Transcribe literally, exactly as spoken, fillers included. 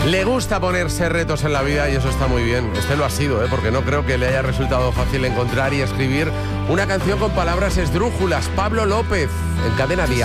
Le gusta ponerse retos en la vida y eso está muy bien. Este lo ha sido, ¿eh? Porque no creo que le haya resultado fácil encontrar y escribir una canción con palabras esdrújulas. Pablo López, en Cadena Día.